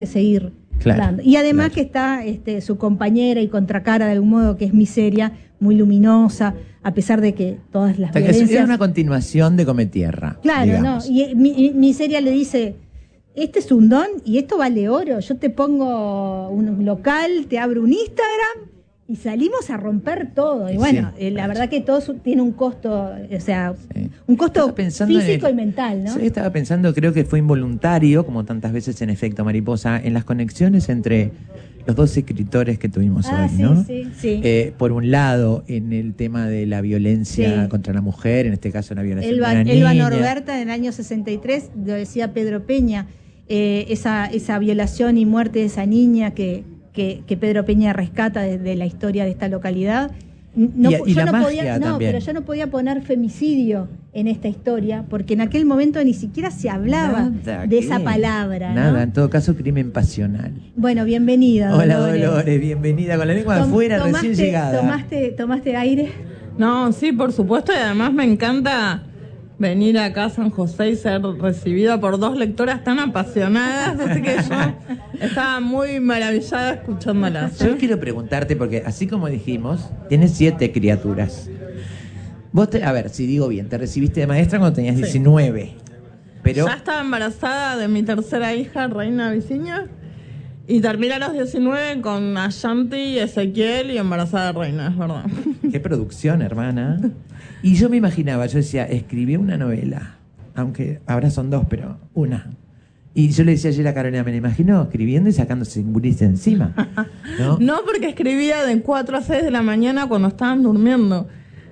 seguir Claro, dando. Y además claro. que está su compañera y contracara de algún modo, que es Miseria, muy luminosa, a pesar de que todas las O sea, que es violencias... una continuación de Cometierra. Claro, digamos. ¿no? Y Miseria le dice, este es un don y esto vale oro. Yo te pongo un local, te abro un Instagram y salimos a romper todo. Y bueno, Sí, la verdad que todo tiene un costo, o sea, Sí. un costo Estaba pensando físico en y mental, ¿no? Sí, estaba pensando, creo que fue involuntario, como tantas veces en Efecto Mariposa, en las conexiones entre los dos escritores que tuvimos hoy, sí, ¿no? sí. Por un lado, en el tema de la violencia Sí. contra la mujer, en este caso la violación de una Elba niña. Norberta en el año 63, lo decía Pedro Peña, esa violación y muerte de esa niña que Pedro Peña rescata de la historia de esta localidad. Y la magia también. Pero yo no podía poner femicidio en esta historia, porque en aquel momento ni siquiera se hablaba Nada, de ¿qué? esa palabra, Nada, ¿no? en todo caso, crimen pasional. Bueno, bienvenida, Hola, Dolores, bienvenida, con la lengua de afuera, recién llegada. ¿Tomaste aire? No, sí, por supuesto, y además me encanta venir acá a San José y ser recibida por dos lectoras tan apasionadas, así que yo estaba muy maravillada escuchándolas. Yo quiero preguntarte, porque así como dijimos, tienes 7 criaturas. Vos, a ver, si digo bien, te recibiste de maestra cuando tenías 19. Pero Ya estaba embarazada de mi tercera hija, Reina Viciña, y terminé a los 19 con Ashanti, Ezequiel y embarazada de Reina, es verdad. qué producción, hermana. Y yo me imaginaba, yo decía, escribí una novela, aunque ahora son 2, pero una. Y yo le decía ayer a Carolina, me la imagino escribiendo y sacándose un gurís encima, ¿no? No, porque escribía de 4 a 6 de la mañana cuando estaban durmiendo.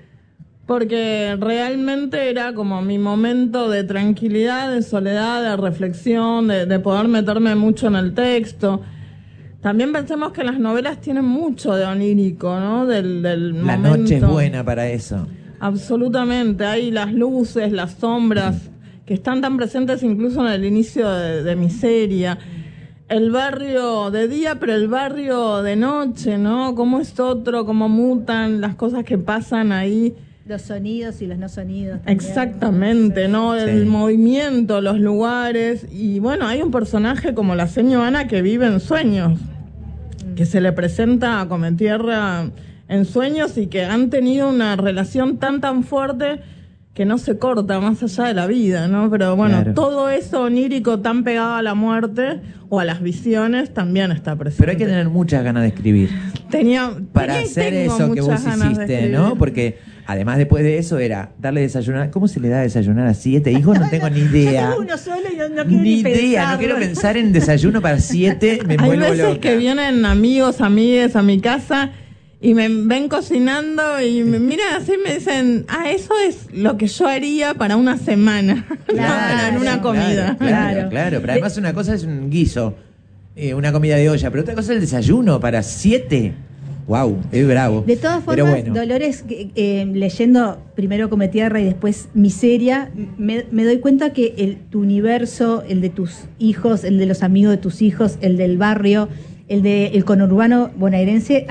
Porque realmente era como mi momento de tranquilidad, de soledad, de reflexión, de poder meterme mucho en el texto. También pensemos que las novelas tienen mucho de onírico, ¿no? Del La momento. noche es buena para eso. Absolutamente. Hay las luces, las sombras, que están tan presentes incluso en el inicio de Miseria. El barrio de día, pero el barrio de noche, ¿no? Cómo es otro, cómo mutan las cosas que pasan ahí. Los sonidos y los no sonidos también. Exactamente, ¿no? El movimiento, los lugares. Y bueno, hay un personaje como la señora Ana que vive en sueños, que se le presenta a Cometierra en sueños y que han tenido una relación tan fuerte que no se corta más allá de la vida, ¿no? Pero bueno, Claro. todo eso onírico tan pegado a la muerte o a las visiones también está presente. Pero hay que tener muchas ganas de escribir Tenía para y hacer tengo eso que vos muchas ganas de hiciste, escribir. ¿no? Porque además después de eso era darle desayunar. ¿Cómo se le da desayunar a 7 hijos? No tengo ni idea. Yo tengo uno solo y no quiero Ni idea, pensarlo. no quiero pensar en desayuno para 7, me Hay vuelvo veces loca. que vienen amigos, amigues a mi casa y me ven cocinando y me miran así y me dicen, eso es lo que yo haría para una semana. Claro, en una comida. Claro. Pero además una cosa es un guiso, una comida de olla, pero otra cosa es el desayuno para 7. Wow, es bravo. De todas Pero formas, bueno. Dolores, leyendo primero Cometierra y después Miseria, me doy cuenta que tu universo, el de tus hijos, el de los amigos de tus hijos, el del barrio, el del conurbano bonaerense,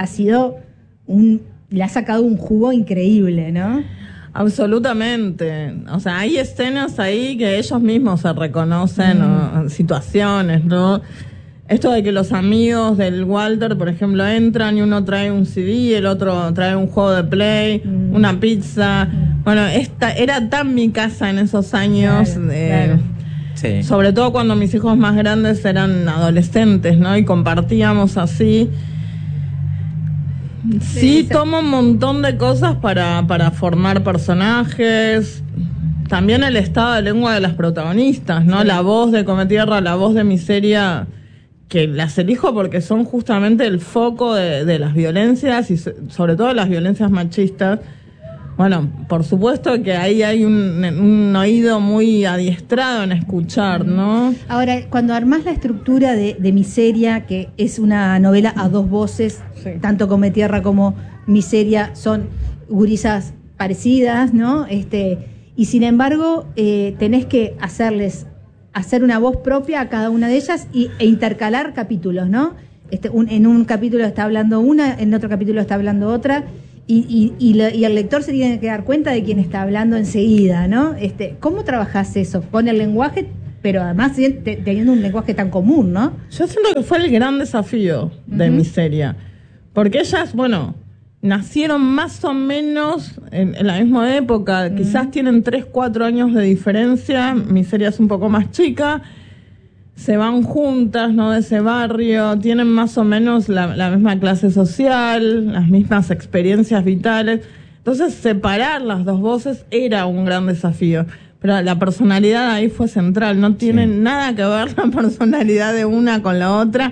le ha sacado un jugo increíble, ¿no? Absolutamente. O sea, hay escenas ahí que ellos mismos se reconocen, o situaciones, ¿no? Esto de que los amigos del Walter, por ejemplo, entran y uno trae un CD, el otro trae un juego de Play, una pizza. Bueno, era tan mi casa en esos años. Claro. Sí. Sobre todo cuando mis hijos más grandes eran adolescentes, ¿no? Y compartíamos así. Sí, tomo un montón de cosas para formar personajes. También el estado de lengua de las protagonistas, ¿no? La voz de Cometierra, la voz de Miseria, que las elijo porque son justamente el foco de las violencias y sobre todo las violencias machistas. Bueno, por supuesto que ahí hay un oído muy adiestrado en escuchar, ¿no? Ahora, cuando armás la estructura de Miseria, que es una novela a 2 voces, Sí. tanto Cometierra como Miseria son gurisas parecidas, ¿no? Y sin embargo, tenés que hacer una voz propia a cada una de ellas e intercalar capítulos, ¿no? En un capítulo está hablando una, en otro capítulo está hablando otra. Y el lector se tiene que dar cuenta de quién está hablando enseguida, ¿no? ¿Cómo trabajás eso? ¿Con el lenguaje pero además teniendo un lenguaje tan común, ¿no? Yo siento que fue el gran desafío de Miseria, porque ellas, bueno, nacieron más o menos en la misma época, quizás tienen 3-4 años de diferencia, Miseria es un poco más chica, se van juntas, ¿no? De ese barrio, tienen más o menos la misma clase social, las mismas experiencias vitales. Entonces, separar las dos voces era un gran desafío. Pero la personalidad ahí fue central, no tiene nada que ver la personalidad de una con la otra.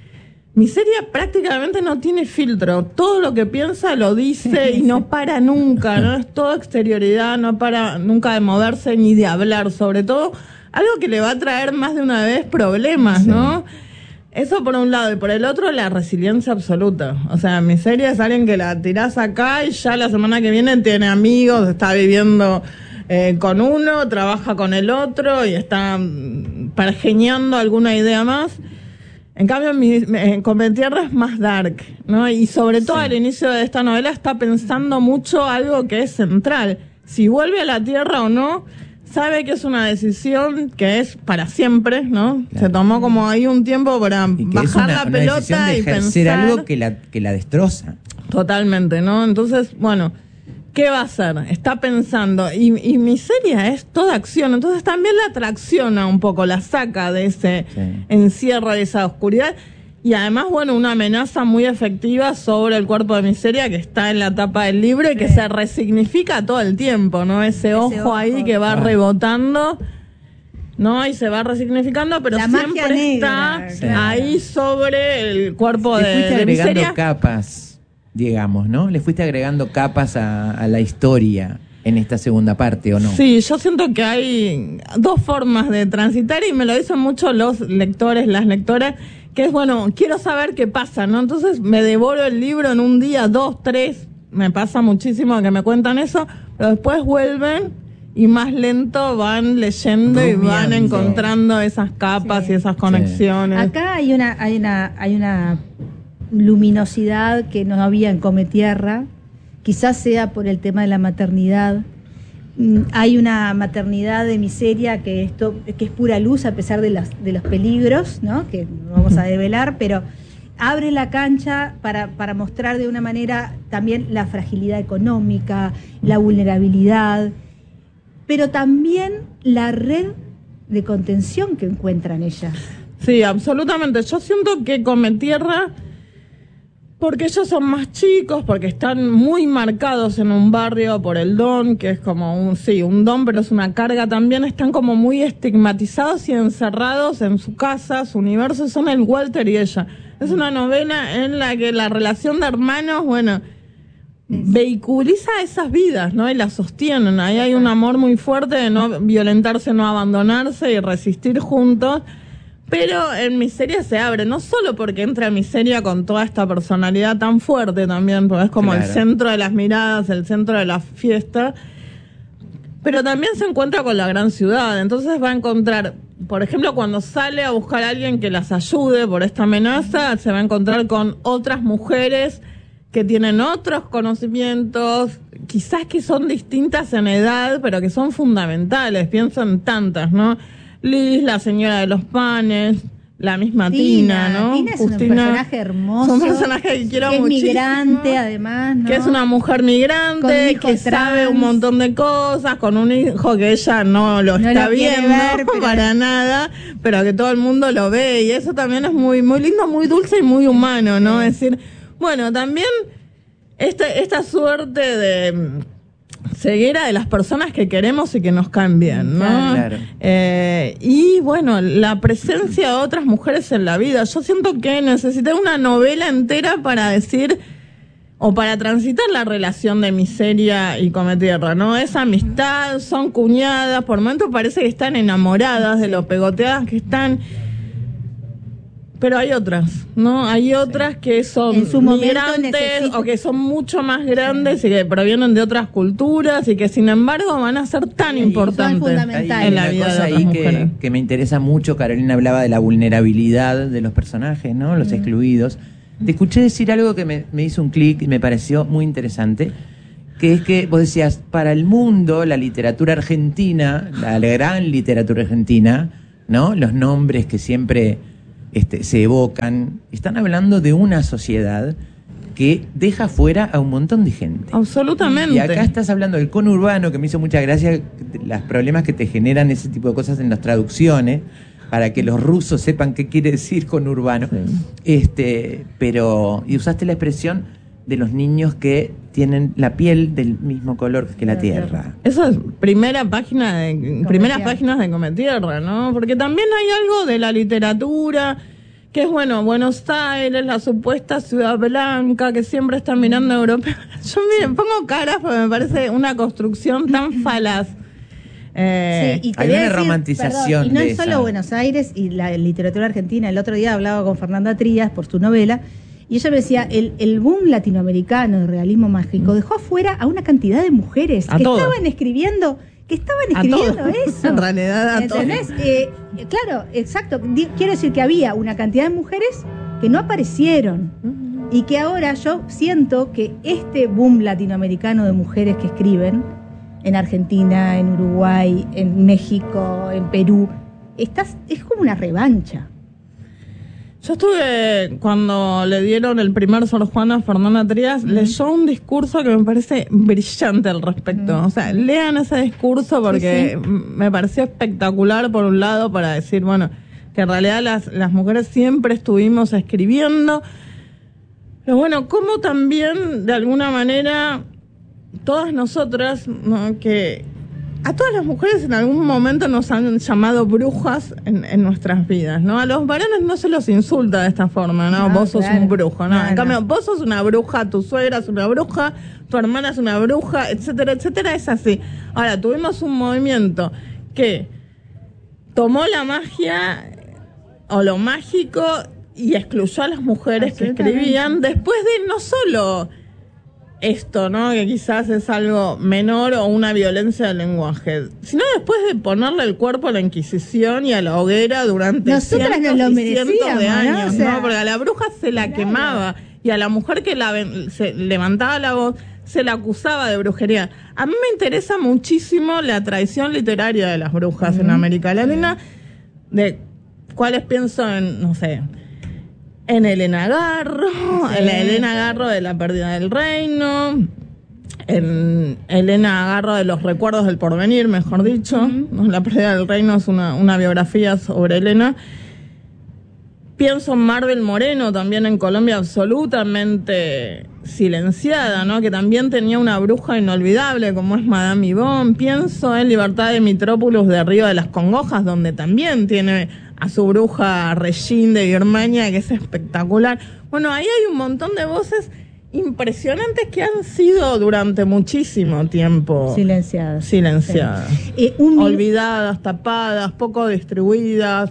Miseria prácticamente no tiene filtro, todo lo que piensa lo dice y no para nunca, ¿no? Es toda exterioridad, no para nunca de moverse ni de hablar, sobre todo algo que le va a traer más de una vez problemas, ¿no? Eso por un lado, y por el otro la resiliencia absoluta. O sea, Miseria es alguien que la tirás acá y ya la semana que viene tiene amigos, está viviendo con uno, trabaja con el otro y está pergeñando alguna idea más. En cambio, Cometierra es más dark, ¿no? Y sobre todo al inicio de esta novela está pensando mucho algo que es central. Si vuelve a la Tierra o no, sabe que es una decisión que es para siempre, ¿no? Claro. Se tomó como ahí un tiempo para bajar la pelota de y ejercer pensar algo que la destroza. Totalmente, ¿no? Entonces, bueno, ¿qué va a hacer? Está pensando, y Miseria es toda acción, entonces también la tracciona un poco, la saca de ese encierro, de esa oscuridad, y además, bueno, una amenaza muy efectiva sobre el cuerpo de Miseria que está en la tapa del libro y que se resignifica todo el tiempo, ¿no? Ese ojo ahí que va rebotando, ¿no? Y se va resignificando, pero la siempre está ahí sobre el cuerpo de Miseria. Capas, digamos, ¿no? Le fuiste agregando capas a la historia en esta segunda parte, ¿o no? Sí, yo siento que hay dos formas de transitar y me lo dicen mucho los lectores, las lectoras, que es, bueno, quiero saber qué pasa, ¿no? Entonces me devoro el libro en un día, 2, 3, me pasa muchísimo que me cuentan eso, pero después vuelven y más lento van leyendo y van encontrando esas capas y esas conexiones. Acá hay una luminosidad que no había en Cometierra, quizás sea por el tema de la maternidad. Hay una maternidad de Miseria que es pura luz a pesar de los peligros, ¿no? Que no vamos a develar, pero abre la cancha para mostrar de una manera también la fragilidad económica, la vulnerabilidad, pero también la red de contención que encuentran ellas. Sí, absolutamente. Yo siento que Cometierra, porque ellos son más chicos, porque están muy marcados en un barrio por el don, que es como un don, pero es una carga también, están como muy estigmatizados y encerrados en su casa, su universo, son el Walter y ella. Es una novela en la que la relación de hermanos, bueno, vehiculiza esas vidas, ¿no? Y las sostienen. Ahí hay un amor muy fuerte de no violentarse, no abandonarse y resistir juntos. Pero en Miseria se abre, no solo porque entra Miseria con toda esta personalidad tan fuerte también, porque es como el centro de las miradas, el centro de la fiesta, pero también se encuentra con la gran ciudad. Entonces va a encontrar, por ejemplo, cuando sale a buscar a alguien que las ayude por esta amenaza, se va a encontrar con otras mujeres que tienen otros conocimientos, quizás que son distintas en edad, pero que son fundamentales. Pienso en tantas, ¿no? Liz, la señora de los panes, la misma Tina, ¿no? Tina es Justina, un personaje hermoso. Es un personaje que quiero muchísimo. Es migrante, además, ¿no? Que es una mujer migrante, que sabe un montón de cosas, con un hijo que ella no está viendo para nada, pero que todo el mundo lo ve. Y eso también es muy, muy lindo, muy dulce y muy humano, ¿no? Es decir, bueno, también esta suerte de ceguera de las personas que queremos y que nos caen bien, ¿no? Claro. Y bueno, la presencia de otras mujeres en la vida. Yo siento que necesité una novela entera para decir o para transitar la relación de Miseria y Cometierra, ¿no? Esa amistad, son cuñadas, por momentos parece que están enamoradas de lo pegoteadas que están. Pero hay otras, ¿no? Hay otras que son migrantes o que son mucho más grandes y que provienen de otras culturas y que sin embargo van a ser tan importantes en la vida de otras mujeres. Que me interesa mucho, Carolina hablaba de la vulnerabilidad de los personajes, ¿no? Los excluidos. Te escuché decir algo que me hizo un clic y me pareció muy interesante, que es que vos decías, para el mundo, la literatura argentina, la gran literatura argentina, ¿no? Los nombres que siempre se evocan. Están hablando de una sociedad que deja fuera a un montón de gente. Absolutamente. Y acá estás hablando del conurbano, que me hizo mucha gracia los problemas que te generan ese tipo de cosas en las traducciones, para que los rusos sepan qué quiere decir conurbano. Sí. Pero, y usaste la expresión de los niños que tienen la piel del mismo color que la tierra. Eso es primeras páginas de Cometierra, ¿no? Porque también hay algo de la literatura que es, bueno, Buenos Aires, la supuesta ciudad blanca, que siempre está mirando a Europa. Yo pongo caras porque me parece una construcción tan falaz. Sí, y hay una romantización. Y no es solo Buenos Aires y la literatura argentina. El otro día hablaba con Fernanda Trías por su novela, y ella me decía, el boom latinoamericano de realismo mágico dejó afuera a una cantidad de mujeres que estaban escribiendo eso. En realidad, ¿entendés? Claro, exacto. Quiero decir que había una cantidad de mujeres que no aparecieron. Y que ahora yo siento que este boom latinoamericano de mujeres que escriben en Argentina, en Uruguay, en México, en Perú, es como una revancha. Yo estuve, cuando le dieron el primer Sor Juana a Fernanda Trías, leyó un discurso que me parece brillante al respecto. O sea, lean ese discurso porque me pareció espectacular, por un lado, para decir, bueno, que en realidad las mujeres siempre estuvimos escribiendo. Pero bueno, como también, de alguna manera, todas nosotras, ¿no?, que a todas las mujeres en algún momento nos han llamado brujas en nuestras vidas, ¿no? A los varones no se los insulta de esta forma, ¿no? Vos sos un brujo, ¿no? En cambio, vos sos una bruja, tu suegra es una bruja, tu hermana es una bruja, etcétera, etcétera, es así. Ahora, tuvimos un movimiento que tomó la magia o lo mágico y excluyó a las mujeres que escribían, después de no solo esto, ¿no?, que quizás es algo menor o una violencia del lenguaje, sino después de ponerle el cuerpo a la Inquisición y a la hoguera durante nosotras cientos nos lo y cientos de años, ¿no? O sea, ¿no? Porque a la bruja se la quemaba y a la mujer que se levantaba la voz se la acusaba de brujería. A mí me interesa muchísimo la tradición literaria de las brujas en América Latina, de cuáles pienso en, no sé, en Elena Garro, en la Elena Garro de La pérdida del reino, en Elena Garro de Los recuerdos del porvenir, mejor dicho. La pérdida del reino es una biografía sobre Elena. Pienso en Marvel Moreno, también en Colombia, absolutamente silenciada, ¿no?, que también tenía una bruja inolvidable como es Madame Yvonne. Pienso en Libertad de Mitrópolis de Río de las Congojas, donde también tiene a su bruja Regine de Birmania, que es espectacular. Bueno, ahí hay un montón de voces impresionantes que han sido durante muchísimo tiempo silenciadas. Sí. Olvidadas, tapadas, poco distribuidas,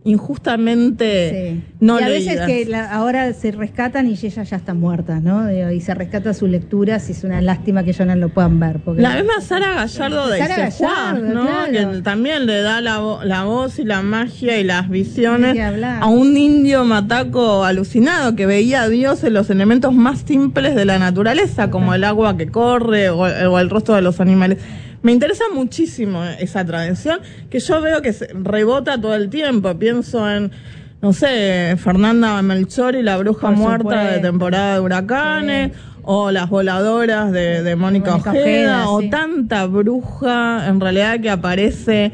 injustamente no leídas. Y a veces que ahora se rescatan y ellas ya están muertas, ¿no? Y se rescata sus lecturas y es una lástima que ya no lo puedan ver. Porque la misma Sara Gallardo de Juan, ¿no? Claro. Que también le da la voz y la magia y las visiones a un indio mataco alucinado que veía a Dios en los elementos más simples de la naturaleza, como el agua que corre o el rostro de los animales. Me interesa muchísimo esa tradición, que yo veo que se rebota todo el tiempo. Pienso en, no sé, Fernanda Melchor y la bruja muerta de temporada de huracanes, o las voladoras de Mónica Ojeda, o tanta bruja en realidad que aparece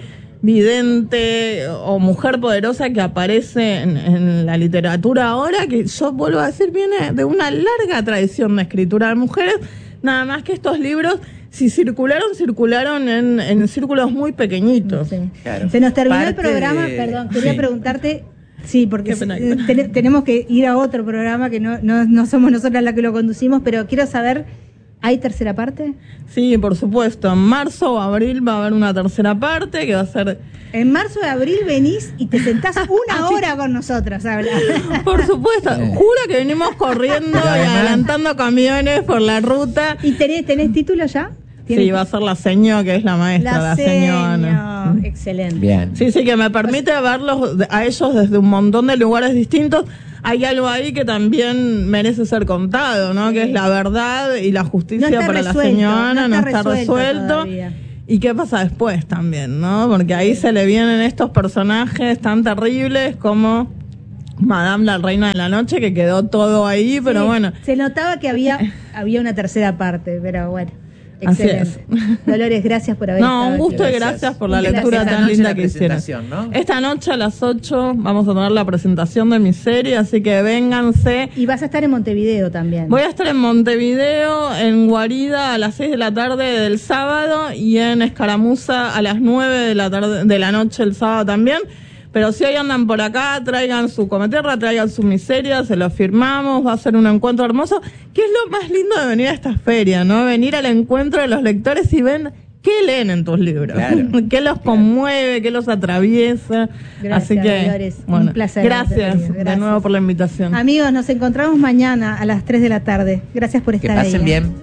vidente o mujer poderosa que aparece en la literatura ahora, que yo vuelvo a decir viene de una larga tradición de escritura de mujeres, nada más que estos libros, si circularon en círculos muy pequeñitos. Sí. Claro. Se nos terminó el programa, perdón, quería preguntarte, porque tenemos que ir a otro programa que no somos nosotras las que lo conducimos, pero quiero saber, ¿hay tercera parte? Sí, por supuesto, en marzo o abril va a haber una tercera parte que va a ser... En marzo o abril venís y te sentás una hora con nosotras a hablar. Por supuesto, juro que venimos corriendo y adelantando camiones por la ruta. ¿Y tenés título ya? Sí, va a ser la seño, que es la maestra, la señora. Excelente. Bien. Sí, que me permite verlos a ellos desde un montón de lugares distintos. Hay algo ahí que también merece ser contado, ¿no? Sí. Que es la verdad y la justicia para la señora, no está resuelto. ¿Y qué pasa después también, no? Porque ahí se le vienen estos personajes tan terribles como Madame la Reina de la Noche, que quedó todo ahí, pero bueno. Se notaba que había una tercera parte, pero bueno. Excelente. Dolores, gracias por haber estado un gusto aquí. y gracias por la Gracias. lectura Esta tan noche linda la que hicieron. presentación, ¿no? Esta noche a las 8 vamos a tener la presentación de mi serie, así que vénganse. Y vas a estar en Montevideo también. Voy a estar en Montevideo, en Guarida a las 6 de la tarde del sábado y en Escaramuza a las 9 de la noche el sábado también. Pero si hoy andan por acá, traigan su cometerra, traigan su miseria, se lo firmamos, va a ser un encuentro hermoso, que es lo más lindo de venir a esta feria, ¿no? Venir al encuentro de los lectores y ven qué leen en tus libros, Claro. qué los conmueve, qué los atraviesa. Gracias, Así que, Dolores. bueno, Un placer. gracias de nuevo por la invitación. Amigos, nos encontramos mañana a las 3 de la tarde. Gracias por Que estar ahí. pasen bien.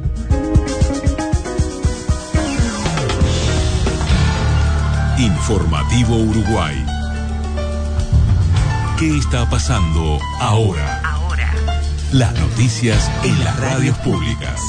Informativo Uruguay. ¿Qué está pasando ahora? Las noticias en las radios públicas.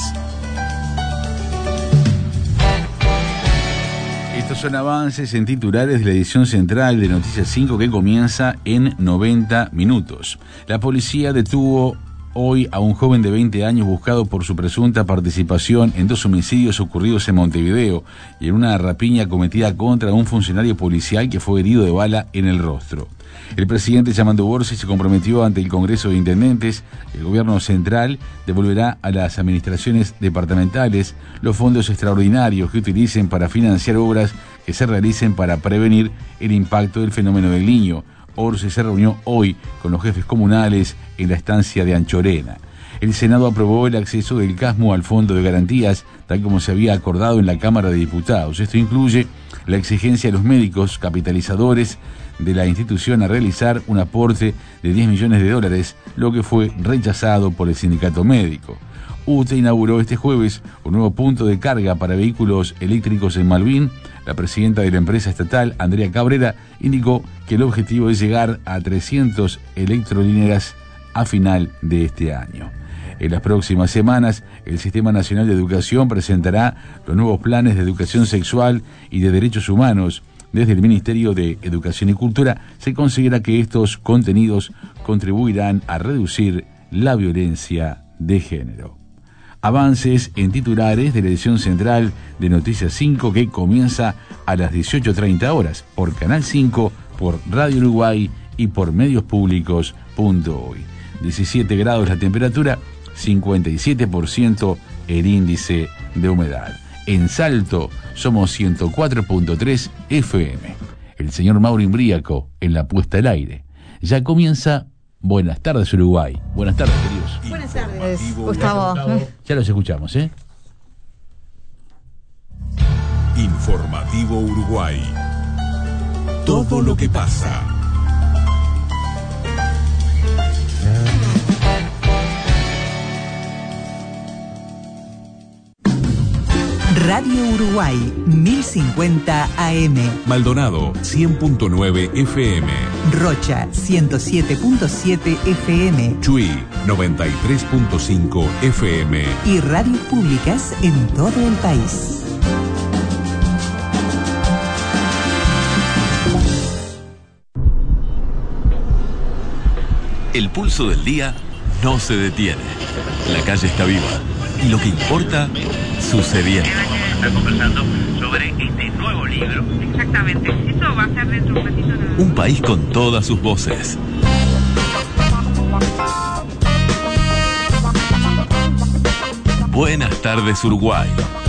Estos son avances en titulares de la edición central de Noticias 5 que comienza en 90 minutos. La policía detuvo hoy a un joven de 20 años buscado por su presunta participación en 2 homicidios ocurridos en Montevideo y en una rapiña cometida contra un funcionario policial que fue herido de bala en el rostro. El presidente Yamandú Borsi se comprometió ante el Congreso de Intendentes que el gobierno central devolverá a las administraciones departamentales los fondos extraordinarios que utilicen para financiar obras que se realicen para prevenir el impacto del fenómeno del Niño. Orsi se reunió hoy con los jefes comunales en la estancia de Anchorena. El Senado aprobó el acceso del CASMU al Fondo de Garantías, tal como se había acordado en la Cámara de Diputados. Esto incluye la exigencia a los médicos capitalizadores de la institución a realizar un aporte de $10 millones, lo que fue rechazado por el sindicato médico. UTE inauguró este jueves un nuevo punto de carga para vehículos eléctricos en Malvin. La presidenta de la empresa estatal, Andrea Cabrera, indicó que el objetivo es llegar a 300 electrolineras a final de este año. En las próximas semanas, el Sistema Nacional de Educación presentará los nuevos planes de educación sexual y de derechos humanos. Desde el Ministerio de Educación y Cultura se considera que estos contenidos contribuirán a reducir la violencia de género. Avances en titulares de la edición central de Noticias 5 que comienza a las 18:30 horas por Canal 5, por Radio Uruguay y por mediospublicos.hoy. 17 grados la temperatura, 57% el índice de humedad. En Salto somos 104.3 FM. El señor Mauro Imbriaco en la puesta al aire. Ya comienza Buenas tardes Uruguay. Buenas tardes, queridos. Buenas tardes, Gustavo. Ya los escuchamos, ¿eh? Informativo Uruguay. Todo lo que pasa. Radio Uruguay, 1050 AM. Maldonado, 100.9 FM. Rocha, 107.7 FM. Chuy, 93.5 FM. Y radios públicas en todo el país. El pulso del día no se detiene. La calle está viva. Y lo que importa, sucediendo. Está conversando sobre este nuevo libro. Exactamente. Eso va a ser dentro de un ratito. Un país con todas sus voces. Buenas tardes, Uruguay.